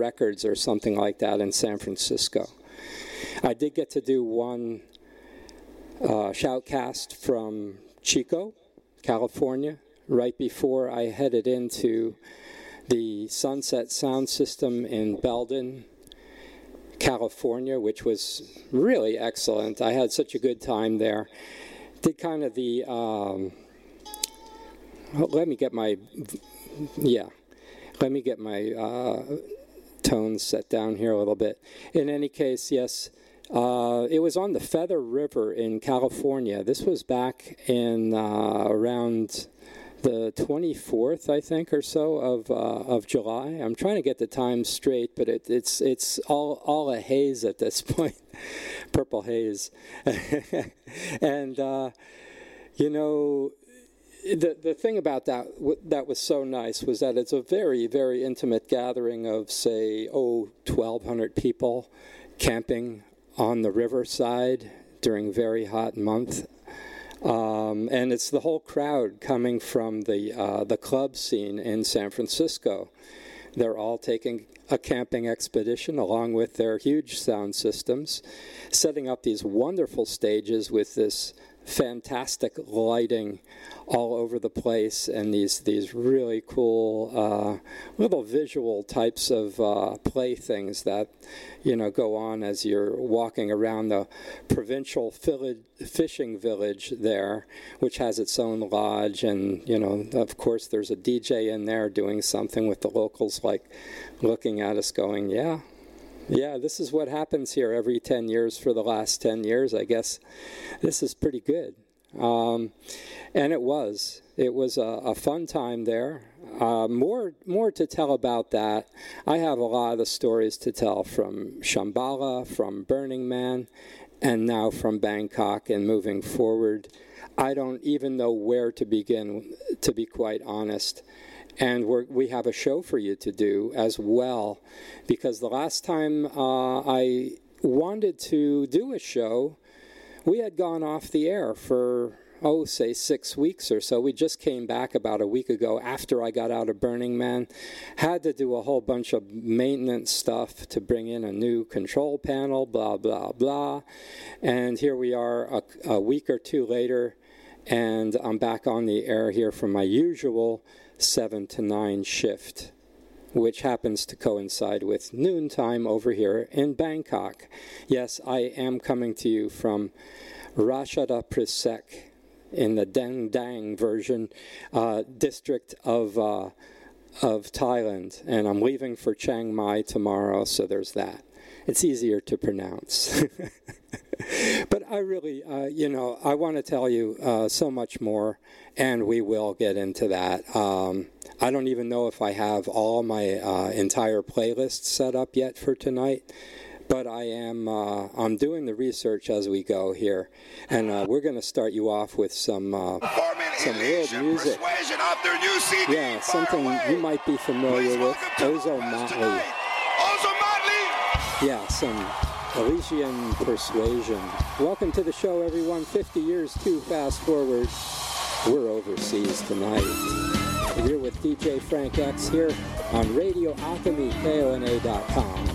Records or something like that in San Francisco. I did get to do one shoutcast from Chico, California, right before I headed into the Sunset Sound System in Belden, California, which was really excellent. I had such a good time there. Did kind of the, let me get my tones set down here a little bit. In any case, yes, it was on the Feather River in California. This was back in around the 24th, I think, or so of July. I'm trying to get the time straight, but it's all a haze at this point, purple haze. And you know, the thing about that was so nice was that it's a very, very intimate gathering of, say, 1,200 people camping on the riverside during a very hot month. And it's the whole crowd coming from the club scene in San Francisco. They're all taking a camping expedition along with their huge sound systems, setting up these wonderful stages with this fantastic lighting all over the place, and these really cool little visual types of playthings that, you know, go on as you're walking around the provincial fishing village there, which has its own lodge, and, you know, of course there's a DJ in there doing something with the locals, like looking at us going, yeah, this is what happens here every 10 years for the last 10 years. I guess this is pretty good. And it was a fun time there. More to tell about that. I have a lot of the stories to tell from Shambhala, from Burning Man, and now from Bangkok and moving forward. I don't even know where to begin, to be quite honest. And we have a show for you to do as well, because the last time I wanted to do a show, we had gone off the air for, say 6 weeks or so. We just came back about a week ago after I got out of Burning Man. Had to do a whole bunch of maintenance stuff to bring in a new control panel, blah, blah, blah. And here we are a week or two later, and I'm back on the air here from my usual 7 to 9 shift, which happens to coincide with noontime over here in Bangkok. Yes, I am coming to you from Ratchada Prisek in the Dang Dang version district of Thailand, and I'm leaving for Chiang Mai tomorrow, so there's that. It's easier to pronounce. But I really, I want to tell you so much more, and we will get into that. I don't even know if I have all my entire playlist set up yet for tonight, but I'm doing the research as we go here, and we're going to start you off with some world music. Yeah, something you might be familiar with, Ozo Motley. Yeah, some Elysian Persuasion. Welcome to the show, everyone. 50 years too fast forward. We're overseas tonight. We're with DJ Frank X here on Radio Alchemy, KONA.com.